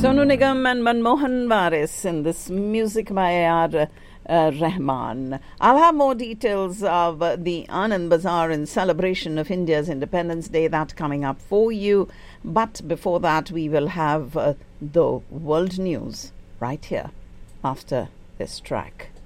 Sonu Nigam and Manmohan Varis in this music by A.R. Rahman. I'll have more details of the Anand Bazaar in celebration of India's Independence Day, that coming up for you. But before that, we will have the world news right here after this track.